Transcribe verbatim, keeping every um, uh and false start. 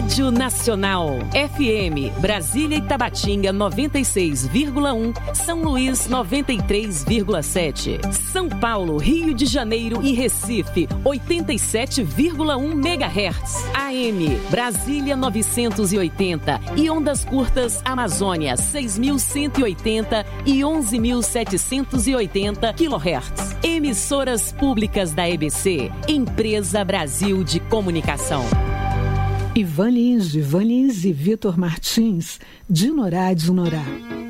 Rádio Nacional. F M, Brasília e Tabatinga noventa e seis vírgula um, São Luís noventa e três vírgula sete. São Paulo, Rio de Janeiro e Recife oitenta e sete vírgula um megahertz. A M, Brasília novecentos e oitenta e ondas curtas Amazônia seis mil cento e oitenta e onze mil setecentos e oitenta quilohertz. Emissoras públicas da E B C, Empresa Brasil de Comunicação. Ivan Lins, Ivan Lins e Vitor Martins, de Norá de Norá.